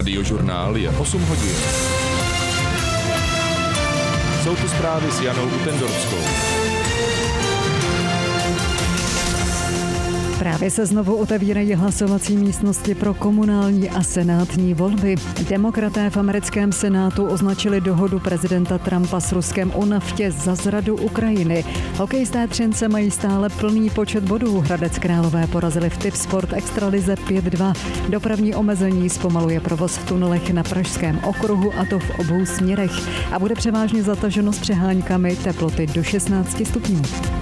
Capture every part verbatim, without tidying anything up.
Radiožurnál je osm hodin. Jsou tu zprávy s Janou Utendorskou. Právě se znovu otevírají hlasovací místnosti pro komunální a senátní volby. Demokraté v americkém senátu označili dohodu prezidenta Trumpa s Ruskem o naftě za zradu Ukrajiny. Hokejisté Třince mají stále plný počet bodů. Hradec Králové porazili v Tipsport extralize pět dva. Dopravní omezení zpomaluje provoz v tunelech na Pražském okruhu, a to v obou směrech. A bude převážně zataženo s přeháňkami, teploty do šestnáct stupňů.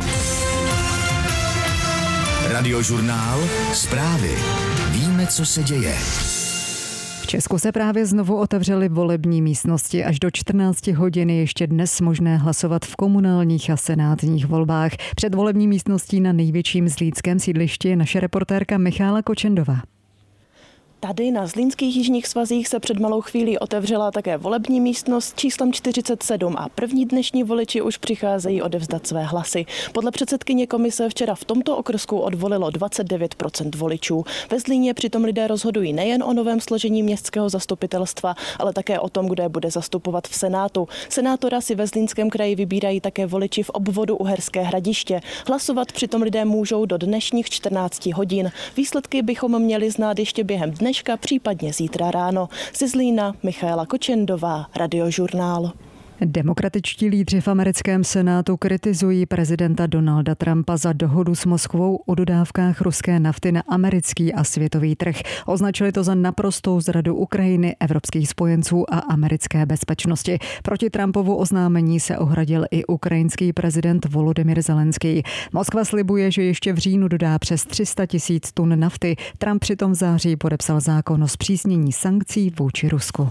Radiožurnál, zprávy. Víme, co se děje. V Česku se právě znovu otevřely volební místnosti. Až do čtrnáct hodin je ještě dnes možné hlasovat v komunálních a senátních volbách. Před volební místností na největším zlínském sídlišti je naše reportérka Michála Kočendová. Tady na Zlínských jižních svazích se před malou chvílí otevřela také volební místnost číslem čtyřicet sedm a první dnešní voliči už přicházejí odevzdat své hlasy. Podle předsedkyně komise včera v tomto okrsku odvolilo dvacet devět procent voličů. Ve Zlíně přitom lidé rozhodují nejen o novém složení městského zastupitelstva, ale také o tom, kdo je bude zastupovat v Senátu. Senátora si ve Zlínském kraji vybírají také voliči v obvodu Uherské Hradiště. Hlasovat přitom lidé můžou do dnešních čtrnácti hodin. Výsledky bychom měli znát ještě během dne, případně zítra ráno. Ze Zlína Michála Kočendová, Radiožurnál. Demokratičtí lídři v americkém senátu kritizují prezidenta Donalda Trumpa za dohodu s Moskvou o dodávkách ruské nafty na americký a světový trh. Označili to za naprostou zradu Ukrajiny, evropských spojenců a americké bezpečnosti. Proti Trumpovu oznámení se ohradil i ukrajinský prezident Volodymyr Zelenský. Moskva slibuje, že ještě v říjnu dodá přes tři sta tisíc tun nafty. Trump přitom v září podepsal zákon o zpřísnění sankcí vůči Rusku.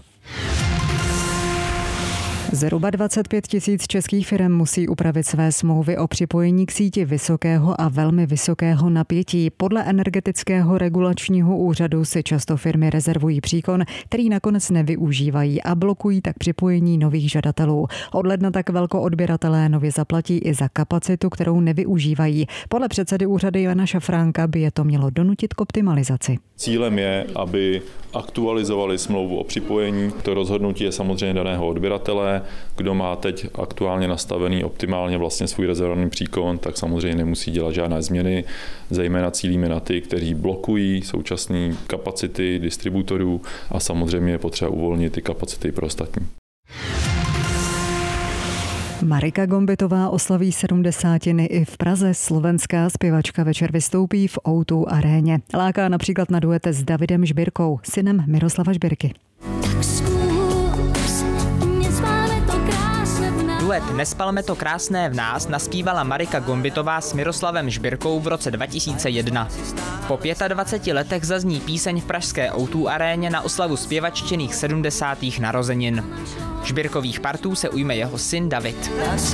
Zhruba dvacet pět tisíc českých firem musí upravit své smlouvy o připojení k síti vysokého a velmi vysokého napětí. Podle Energetického regulačního úřadu si často firmy rezervují příkon, který nakonec nevyužívají, a blokují tak připojení nových žadatelů. Od ledna tak velkoodběratelé nově zaplatí i za kapacitu, kterou nevyužívají. Podle předsedy úřadu Jana Šafránka by je to mělo donutit k optimalizaci. Cílem je, aby aktualizovali smlouvu o připojení. To rozhodnutí je samozřejmě daného odběratele. Kdo má teď aktuálně nastavený optimálně vlastně svůj rezervní příkon, tak samozřejmě nemusí dělat žádné změny. Zejména cílíme na ty, kteří blokují současné kapacity distributorů, a samozřejmě je potřeba uvolnit ty kapacity pro ostatní. Marika Gombitová oslaví sedmdesátiny i v Praze. Slovenská zpěvačka večer vystoupí v ó dva aréně. Láká například na duete s Davidem Žbirkou, synem Miroslava Žbirky. Duet Nespalme to krásné v nás naspívala Marika Gombitová s Miroslavem Žbirkou v roce dva tisíce jedna. Po dvaceti pěti letech zazní píseň v pražské ó dva aréně na oslavu zpěvaččiných sedmdesátých narozenin. Žbirkových partů se ujme jeho syn David.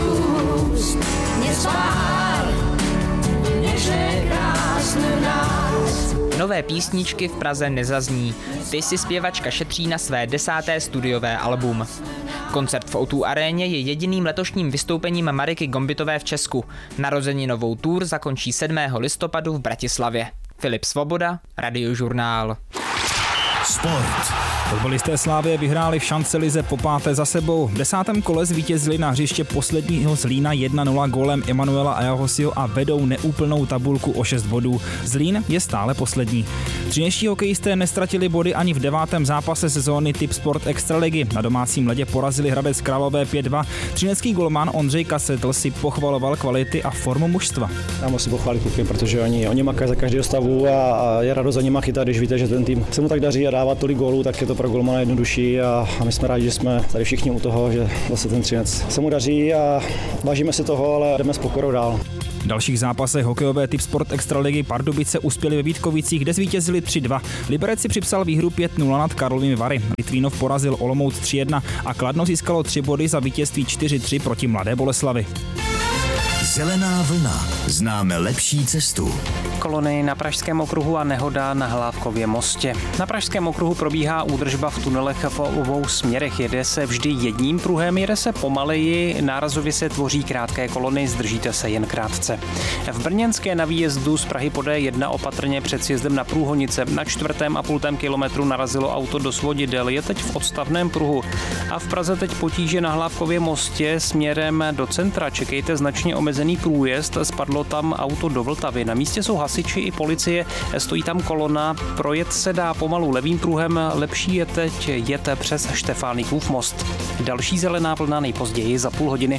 Nové písničky v Praze nezazní. Ty si zpěvačka šetří na své desáté studiové album. Koncert v ó dva aréně je jediným letošním vystoupením Mariky Gombitové v Česku. Narozeninovou tour zakončí sedmého listopadu v Bratislavě. Filip Svoboda, Radiožurnál. Sport. Fotbalisté Slávie vyhráli v šancelize po páté za sebou. V desátém kole zvítězili na hřiště posledního Zlína jedna nula gólem Emanuela Ajahosiho a vedou neúplnou tabulku o šest bodů. Zlín je stále poslední. Třineští hokejisté nestratili body ani v devátém zápase sezóny Tipsport extraligy. Na domácím ledě porazili Hradec Králové pět dva. Třinecký golman Ondřej Kasetl si pochvaloval kvality a formu mužstva. Já musím pochválit kluky, protože oni, oni makají za každého stavu a, a je radost za nima chytat, když víte, že ten tým se mu tak daří a dává tolik gólů, tak je to pro golmana jednodušší a, a my jsme rádi, že jsme tady všichni u toho, že zase ten Třinec se mu daří a vážíme si toho, ale jdeme s pokorou dál. V dalších zápasech hokejové Tipsport extraligy Pardubice uspěli ve Vítkovicích, kde zvítězili tři dva. Liberec si připsal výhru pět nula nad Karlovými Vary. Litvínov porazil Olomouc tři jedna a Kladno získalo tři body za vítězství čtyři tři proti Mladé Boleslavi. Zelená vlna. Známe lepší cestu. kolony na Pražském okruhu a nehoda na Hlávkově mostě. Na Pražském okruhu probíhá údržba v tunelech v obou směrech. Jede se vždy jedním pruhem, jede se pomaleji, nárazově se tvoří krátké kolony, zdržíte se jen krátce. V Brněnské na výjezdu z Prahy po D jedna opatrně před sjezdem na Průhonice. Na čtvrtém a půltém kilometru narazilo auto do svodidel, je teď v odstavném pruhu. A v Praze teď potíže na Hlávkově mostě směrem do centra. Čekejte značně omezený průjezd, spadlo tam auto do Vltavy. Na místě jsou hasiči i policie, stojí tam kolona, projet se dá pomalu levým pruhem, lepší je teď jet přes Štefánikův most. Další zelená vlna nejpozději za půl hodiny.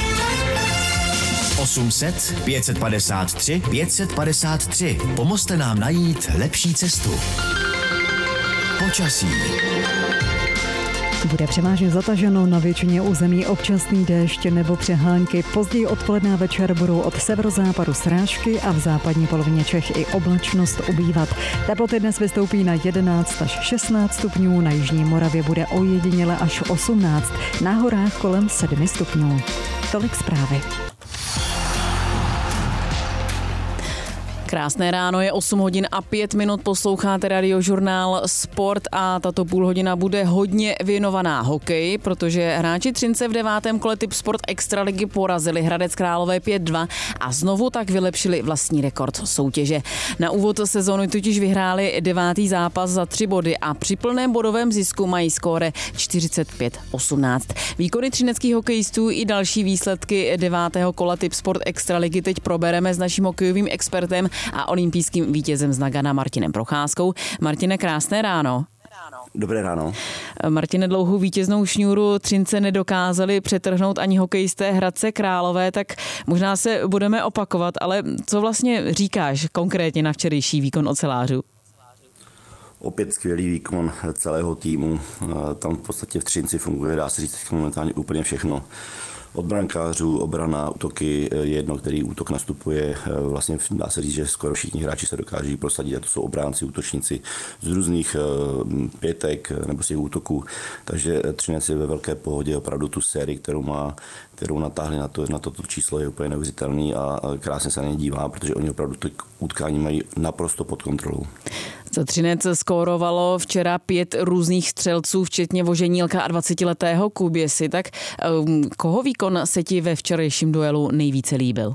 osm set pět set padesát tři pět set padesát tři. Pomozte nám najít lepší cestu. Počasí. Bude převážně zataženo, na většině území občasný déšť nebo přehánky. Později odpoledne a večer budou od severozápadu srážky a v západní polovině Čech i oblačnost ubývat. Teploty dnes vystoupí na jedenáct až šestnáct stupňů, na jižní Moravě bude ojediněle až osmnáct, na horách kolem sedm stupňů. Tolik zprávy. Krásné ráno, je osm hodin a pět minut, posloucháte Radiožurnál Sport a tato půlhodina bude hodně věnovaná hokeji, protože hráči Třince v devátém kole Typ Sport Extraligy porazili Hradec Králové pět dva a znovu tak vylepšili vlastní rekord soutěže. Na úvod sezóny totiž vyhráli devátý zápas za tři body a při plném bodovém zisku mají skóre čtyřicet pět osmnáct. Výkony třineckých hokejistů i další výsledky devátého kola Typ Sport Extraligy teď probereme s naším hokejovým expertem a olympijským vítězem z Nagana Martinem Procházkou. Martine, krásné ráno. Dobré ráno. Martine, dlouhou vítěznou šňůru Třince nedokázali přetrhnout ani hokejisté Hradce Králové, tak možná se budeme opakovat, ale co vlastně říkáš konkrétně na včerejší výkon ocelářů? Opět skvělý výkon celého týmu. Tam v podstatě v Třinci funguje, dá se říct, momentálně úplně všechno. Od brankářů, obrana, útoky, jedno, který útok nastupuje, vlastně dá se říct, že skoro všichni hráči se dokáží prosadit, a to jsou obránci, útočníci z různých pětek nebo z těch útoků, takže Třinec je ve velké pohodě, opravdu tu sérii, kterou má, kterou natáhli na, to, na toto číslo, je úplně neuvěřitelný a krásně se na ně dívá, protože oni opravdu to utkání mají naprosto pod kontrolou. Za Třinec skórovalo včera pět různých střelců, včetně Voženílka a dvacetiletého Kuběsy. Tak koho výkon se ti ve včerejším duelu nejvíce líbil?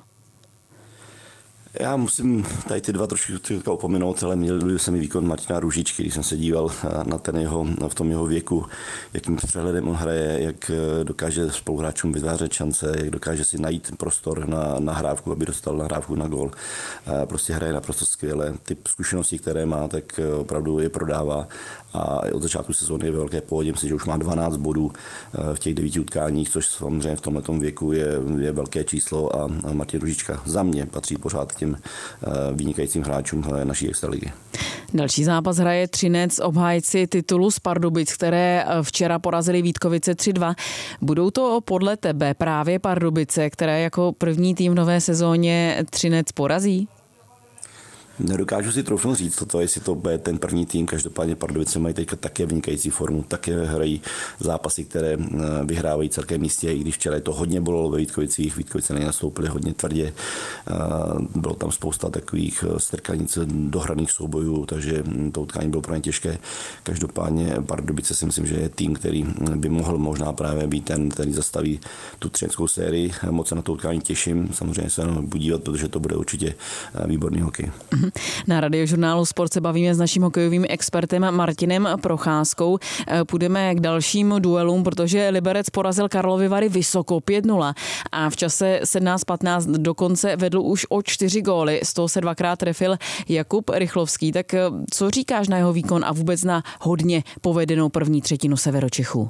Já musím tady ty dva trošku opomenout, ale líbil se mi výkon Martina Růžičky, když jsem se díval na ten jeho, v tom jeho věku, jakým přehledem on hraje, jak dokáže spoluhráčům vytvářet šance, jak dokáže si najít prostor na nahrávku, aby dostal nahrávku na gól. Prostě hraje naprosto skvěle. Ty zkušenosti, které má, tak opravdu je prodává a od začátku sezóny je ve velké pohodě. Myslím, že už má dvanáct bodů v těch devíti utkáních, což samozřejmě v tomhletom věku je, je velké číslo a Martin Růžička za mě patří pořád těm vynikajícím hráčům naší extraligy. Další zápas hraje Třinec, obhájci titulu z Pardubic, které včera porazili Vítkovice tři dva. Budou to podle tebe právě Pardubice, které jako první tým v nové sezóně Třinec porazí? Nedokážu si troufnout říct toto, jestli to bude ten první tým. Každopádně Pardubice mají teďka také vynikající formu, také hrají zápasy, které vyhrávají celkem místě, i když včera je to hodně bolelo ve Vítkovicích. Vítkovice nenastoupily hodně tvrdě. Bylo tam spousta takových strkanic dohraných soubojů, takže to utkání bylo pro ně těžké. Každopádně Pardubice si myslím, že je tým, který by mohl možná právě být ten, který zastaví tu třinskou sérii. Moc se na to utkání těším. Samozřejmě se budu dívat, protože to bude určitě výborný hokej. Na Radiožurnálu Sport se bavíme s naším hokejovým expertem Martinem Procházkou. Půjdeme k dalším duelům, protože Liberec porazil Karlovy Vary vysoko pět nula a v čase sedmnáct patnáct dokonce vedl už o čtyři góly. Z toho se dvakrát trefil Jakub Rychlovský. Tak co říkáš na jeho výkon a vůbec na hodně povedenou první třetinu Severočechů?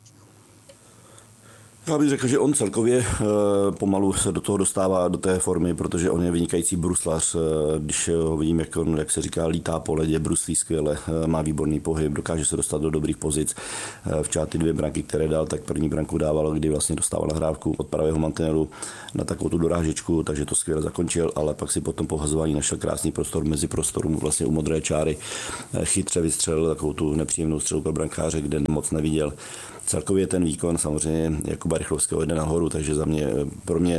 Já bych řekl, že on celkově pomalu se do toho dostává do té formy, protože on je vynikající bruslař. Když ho vidím, jak on, jak se říká, lítá po ledě, bruslí skvěle, má výborný pohyb, dokáže se dostat do dobrých pozic. Včera ty dvě branky, které dal, tak první branku dával, kdy vlastně dostával nahrávku od pravého mantinelu na takovou tu dorážečku, takže to skvěle zakončil, ale pak si potom po hazování našel krásný prostor mezi prostorům vlastně u modré čáry. Chytře vystřelil takovou tu nepříjemnou střelu pro brankáře, kde moc neviděl. Celkově ten výkon samozřejmě Jakuba Rychlovského jde nahoru, takže za mě, pro mě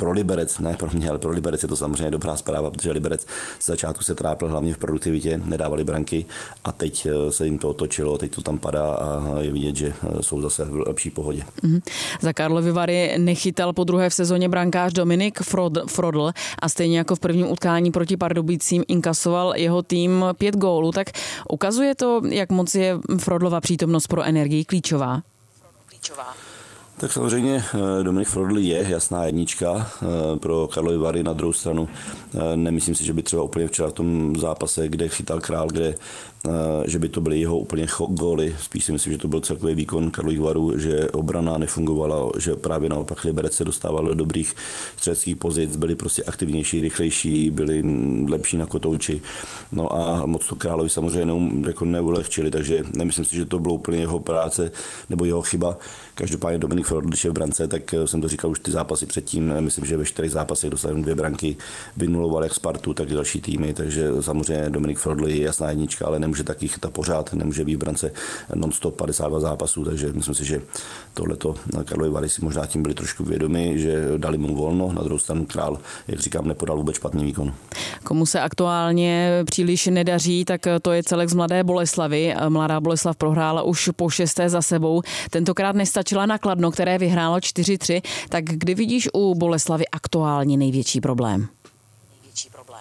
pro Liberec, ne pro mě, ale pro Liberec je to samozřejmě dobrá zpráva, protože Liberec z začátku se trápil hlavně v produktivitě, nedávali branky a teď se jim to otočilo, teď to tam padá a je vidět, že jsou zase v lepší pohodě. Mm-hmm. Za Karlovy Vary nechytal po druhé v sezóně brankář Dominik Frodl a stejně jako v prvním utkání proti Pardubicím inkasoval jeho tým pět gólů, tak ukazuje to, jak moc je Frodlova přítomnost pro energii klíčová? Klíčová. Tak samozřejmě Dominik Frodl je jasná jednička pro Karlovy Vary. Na druhou stranu nemyslím si, že by třeba úplně včera v tom zápase, kde chytal Král, kde že by to byly jeho úplně góly. Spíš si myslím, že to byl celkový výkon Karlových Varů, že obrana nefungovala, že právě naopak Liberec se dostával do dobrých střeleckých pozic, byli prostě aktivnější, rychlejší, byli lepší na kotouči. No a moc to Královi samozřejmě neum, jako neulehčili, takže nemyslím si, že to bylo úplně jeho práce nebo jeho chyba. Každopádně Dominik Frodl, když je v brance, tak jsem to říkal už ty zápasy předtím. Myslím, že ve čtyřech zápasech dostal dvě branky, vynuloval jak Spartu, tak i další týmy, takže samozřejmě Dominik Frodl je jasná jednička, ale nemůže taky chytat pořád, nemůže být v brance non-stop padesát dva zápasů, takže myslím si, že tohleto Karlovy Vary si možná tím byli trošku vědomi, že dali mu volno, na druhou stranu Král, jak říkám, nepodal vůbec špatný výkon. Komu se aktuálně příliš nedaří, tak to je celek z Mladé Boleslavy. Mladá Boleslav prohrála už po šesté za sebou. Tentokrát nestačila na Kladno, které vyhrálo čtyři tři. Tak kdy vidíš u Boleslavy aktuálně největší problém? Největší problém.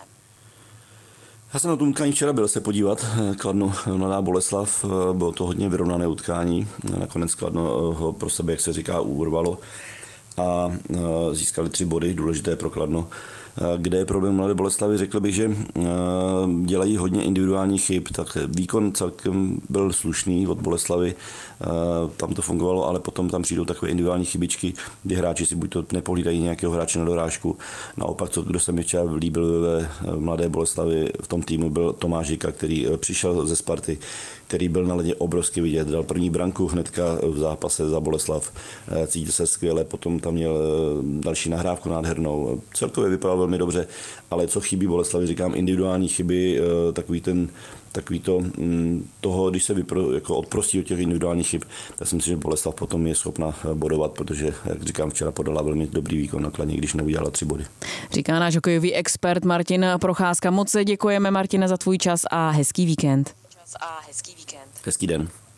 Já jsem na tom utkání včera byl se podívat, Kladno, Mladá Boleslav, bylo to hodně vyrovnané utkání, nakonec Kladno ho pro sebe, jak se říká, urvalo a získali tři body, důležité pro Kladno. Kde je problém Mladé Boleslavy? Řekl bych, že dělají hodně individuálních chyb, tak výkon celkem byl slušný od Boleslavy, tam to fungovalo, ale potom tam přijdou takové individuální chybičky, kdy hráči si buď to nepohlídají nějakého hráče na dorážku. Naopak, co, kdo se mi včera líbil ve Mladé Boleslavi v tom týmu, byl Tomáš Žika, který přišel ze Sparty, který byl na ledě obrovsky vidět, dal první branku hnedka v zápase za Boleslav, cítil se skvěle, potom tam měl další nahrávku nádhernou, celkově vypadal velmi dobře, ale co chybí Boleslavi, říkám, individuální chyby, takový ten takový to, toho, když se vypro, jako odprostí od těch individuálních chyb, tak si myslím, že Boleslav potom je schopna bodovat, protože, jak říkám, včera podala velmi dobrý výkon na Kladně, když neudělala tři body. Říká náš hokejový expert Martin Procházka. Moc děkujeme, Martine, za tvůj čas a hezký víkend. Hezký den.